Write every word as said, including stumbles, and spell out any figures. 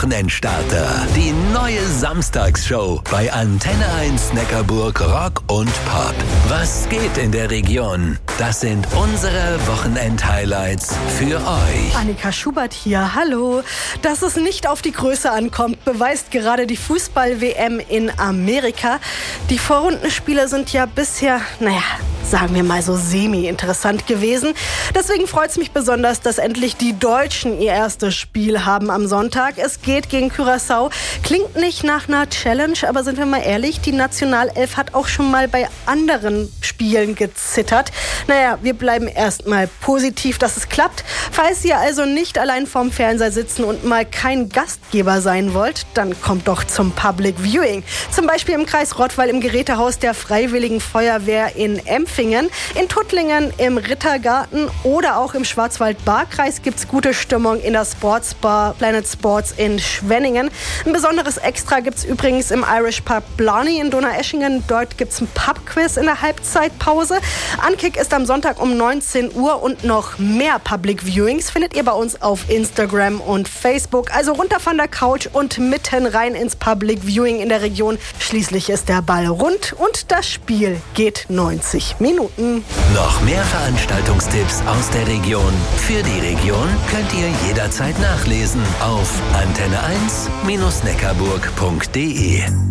Wochenendstarter. Die neue Samstagsshow bei Antenne eins Neckarburg Rock und Pop. Was geht in der Region? Das sind unsere Wochenend-Highlights für euch. Annika Schubert hier, hallo. Dass es nicht auf die Größe ankommt, beweist gerade die Fußball-W M in Amerika. Die Vorrundenspiele sind ja bisher, naja, sagen wir mal so semi-interessant gewesen. Deswegen freut es mich besonders, dass endlich die Deutschen ihr erstes Spiel haben am Sonntag. Es geht gegen Curaçao. Klingt nicht nach einer Challenge, aber sind wir mal ehrlich, die Nationalelf hat auch schon mal bei anderen Spielen gezittert. Naja, wir bleiben erstmal positiv, dass es klappt. Falls ihr also nicht allein vorm Fernseher sitzen und mal kein Gastgeber sein wollt, dann kommt doch zum Public Viewing. Zum Beispiel im Kreis Rottweil im Gerätehaus der Freiwilligen Feuerwehr in Empfingen. In Tuttlingen im Rittergarten oder auch im Schwarzwald-Baar-Kreis gibt es gute Stimmung in der Sportsbar Planet Sports in Schwenningen. Ein besonderes Extra gibt es übrigens im Irish Pub Blarney in Donaueschingen. Dort gibt es ein Pub-Quiz in der Halbzeitpause. Ankick ist am Sonntag um neunzehn Uhr und noch mehr Public Viewings findet ihr bei uns auf Instagram und Facebook. Also runter von der Couch und mitten rein ins Public Viewing in der Region. Schließlich ist der Ball rund und das Spiel geht neunzig Minuten. Noch mehr Veranstaltungstipps aus der Region. Für die Region könnt ihr jederzeit nachlesen auf antenne eins Bindestrich neckarburg punkt de.